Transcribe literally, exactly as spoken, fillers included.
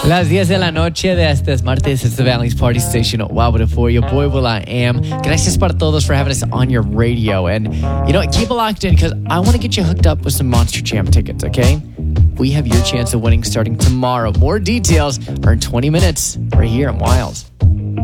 Las diez de la noche de este martes, it's the Valley's Party Station. Wow, but for you, boy, will I am. Gracias para todos for having us on your radio. And you know what, keep it locked in because I want to get you hooked up with some Monster Jam tickets, okay? We have your chance of winning starting tomorrow. More details are in twenty minutes right here on Wild.